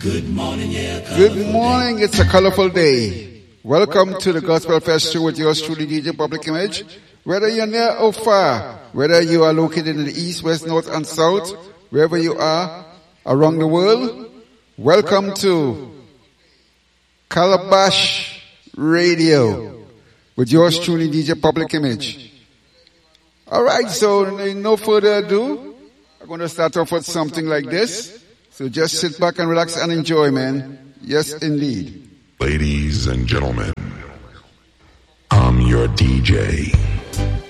Good morning, yeah. Good morning. It's a colorful day. Welcome to the Gospel Festival with yours truly, DJ Public Image. Whether you're near or far, whether you are located in the east, west, north, and south, wherever you are around the world, welcome to Calabash Radio with yours truly, DJ Public Image. All right, so no further ado, I'm going to start off with something like this. So just sit back and relax and enjoy, man. Yes, indeed. Ladies and gentlemen, I'm your DJ.